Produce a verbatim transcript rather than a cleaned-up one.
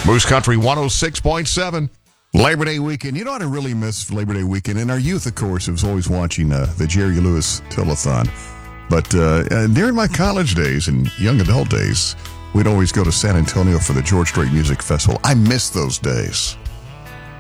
Moose Country one oh six point seven. Labor Day weekend. You know what I really miss Labor Day weekend? In our youth, of course, I was always watching uh, the Jerry Lewis Telethon. But uh, uh, during my college days and young adult days, we'd always go to San Antonio for the George Strait Music Festival. I miss those days.